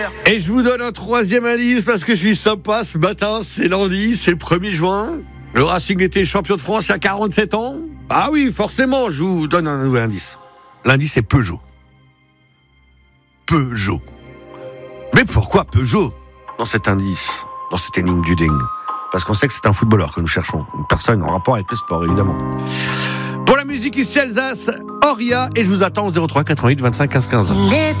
Et je vous donne un troisième indice parce que je suis sympa ce matin, c'est lundi, c'est le 1er juin. Le Racing était champion de France il y a 47 ans. Ah oui, forcément, je vous donne un nouvel indice. L'indice c'est Peugeot. Peugeot. Mais pourquoi Peugeot dans cet indice, dans cette énigme du ding? Parce qu'on sait que c'est un footballeur que nous cherchons, une personne en rapport avec le sport évidemment. Pour la musique ici Alsace, Oria, et je vous attends au 03 88 25 15 15.